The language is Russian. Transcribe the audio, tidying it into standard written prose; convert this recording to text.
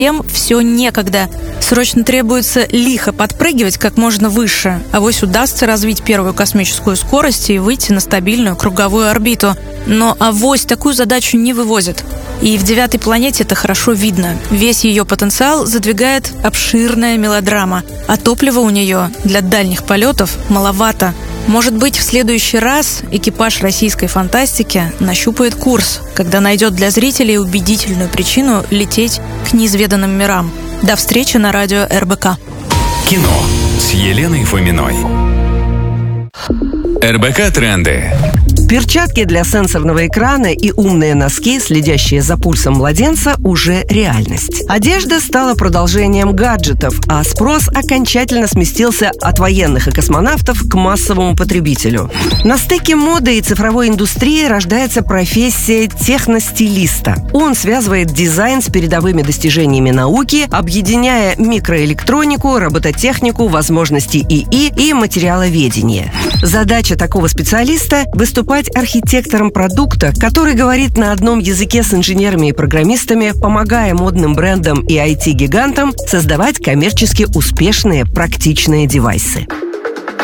Всем все некогда. Срочно требуется лихо подпрыгивать как можно выше. Авось удастся развить первую космическую скорость и выйти на стабильную круговую орбиту. Но авось такую задачу не вывозят. И в «Девятой планете» это хорошо видно. Весь ее потенциал задвигает обширная мелодрама, а топлива у нее для дальних полетов маловато. Может быть, в следующий раз экипаж российской фантастики нащупает курс, когда найдет для зрителей убедительную причину лететь к неизведанным мирам. До встречи на радио РБК. Кино с Еленой Фоминой. РБК Тренды. Перчатки для сенсорного экрана и умные носки, следящие за пульсом младенца, уже реальность. Одежда стала продолжением гаджетов, а спрос окончательно сместился от военных и космонавтов к массовому потребителю. На стыке моды и цифровой индустрии рождается профессия техностилиста. Он связывает дизайн с передовыми достижениями науки, объединяя микроэлектронику, робототехнику, возможности ИИ и материаловедение. Задача такого специалиста – выступать архитектором продукта, который говорит на одном языке с инженерами и программистами, помогая модным брендам и IT-гигантам создавать коммерчески успешные практичные девайсы.